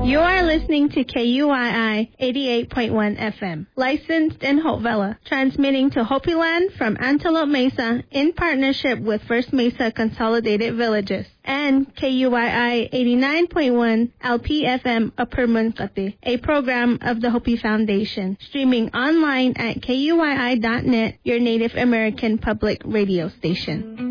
You are listening to KUII 88.1 FM, licensed in Hopevilla, transmitting to Hopi Land from Antelope Mesa in partnership with First Mesa Consolidated Villages, and KUII 89.1 LPFM Upper Munkate, a program of the Hopi Foundation, streaming online at KUII.net, your Native American public radio station.